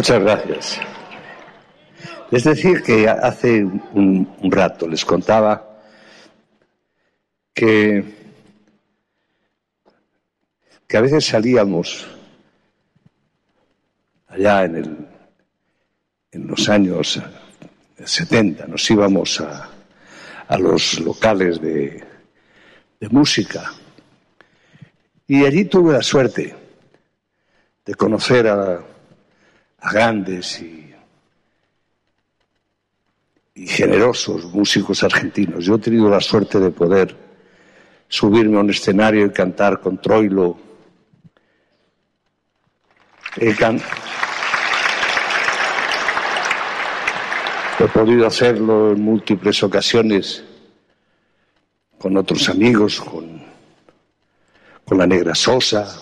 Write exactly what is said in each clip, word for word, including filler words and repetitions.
Muchas gracias. Es decir, que hace un, un rato les contaba que, que a veces salíamos allá en, el, en los años setenta, nos íbamos a, a los locales de, de música, y allí tuve la suerte de conocer a, a grandes y, y generosos músicos argentinos. Yo he tenido la suerte de poder subirme a un escenario y cantar con Troilo. He, can... He podido hacerlo en múltiples ocasiones con otros amigos, con, con la Negra Sosa,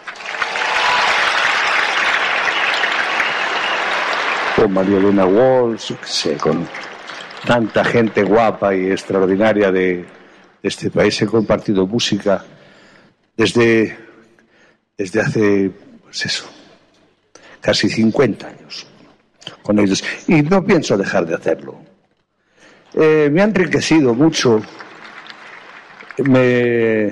con María Elena Walsh, qué sé, con tanta gente guapa y extraordinaria de, de este país. He compartido música desde, desde hace, pues eso, casi cincuenta años con ellos, y no pienso dejar de hacerlo. Eh, me ha enriquecido mucho, me,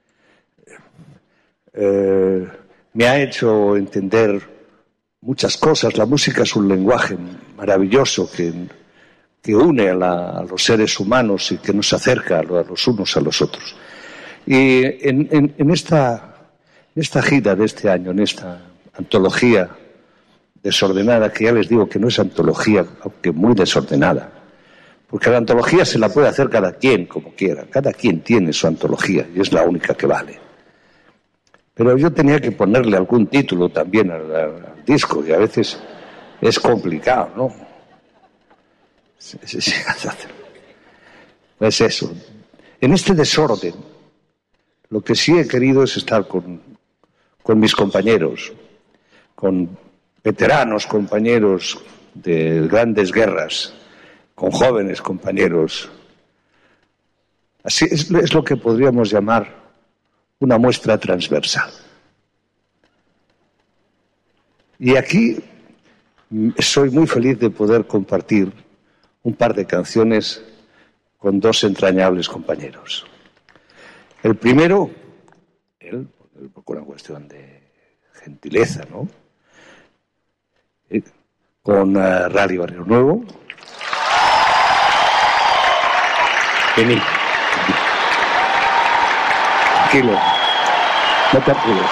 eh, me ha hecho entender muchas cosas. La música es un lenguaje maravilloso que, que une a, la, a los seres humanos y que nos acerca a los unos a los otros. Y en, en, en, esta, en esta gira de este año, en esta antología desordenada, que ya les digo que no es antología, aunque muy desordenada, porque la antología se la puede hacer cada quien como quiera, cada quien tiene su antología y es la única que vale. Pero yo tenía que ponerle algún título también al, al disco, y a veces es complicado, ¿no? Pues eso, en este desorden, lo que sí he querido es estar con, con mis compañeros, con veteranos compañeros de grandes guerras, con jóvenes compañeros. Así es, es lo que podríamos llamar una muestra transversal. Y aquí soy muy feliz de poder compartir un par de canciones con dos entrañables compañeros. El primero, él, por una cuestión de gentileza, ¿no? Con uh, Rally Barrio Nuevo. Vení. Tranquilo. No te apures.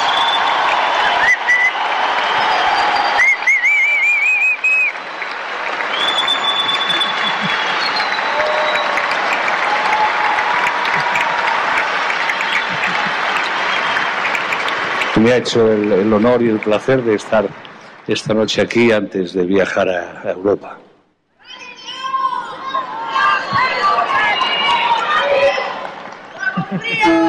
Me ha hecho el, el honor y el placer de estar esta noche aquí antes de viajar a, a Europa.